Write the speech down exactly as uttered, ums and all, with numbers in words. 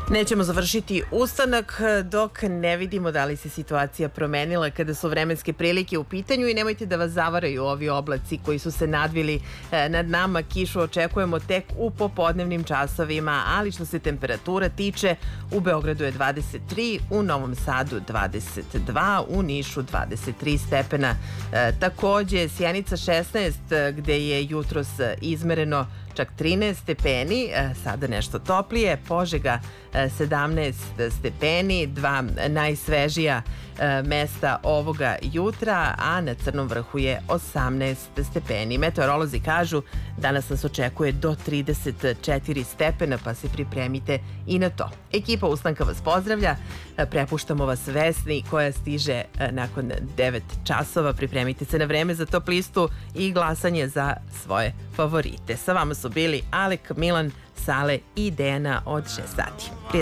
Nećemo završiti ustanak dok ne vidimo da li se situacija promenila kada su vremenske prilike u pitanju i nemojte da vas zavaraju ovi oblaci koji su se nadvili nad nama. Kišu očekujemo tek u popodnevnim časovima, ali što se temperatura tiče, u Beogradu je dvadeset tri, u Novom Sadu dvadeset dva, u Nišu dvadeset tri stepena. Takođe, Sjenica šesnaest, gde je jutros izmereno čak trinaest stepeni, sada nešto toplije, Požega sedamnaest stepeni, dva najsvežija mesta ovoga jutra, a na Crnom Vrhu je osamnaest stepeni. Meteorolozi kažu danas nas očekuje do trideset četiri stepena, pa se pripremite i na to. Ekipa Ustanka vas pozdravlja, prepuštamo vas Vesni koja stiže nakon devet časova. Pripremite se na vreme za top listu i glasanje za svoje favorite. Sa vama su bili Alek, Milan, Sale i Dejana od šest sati.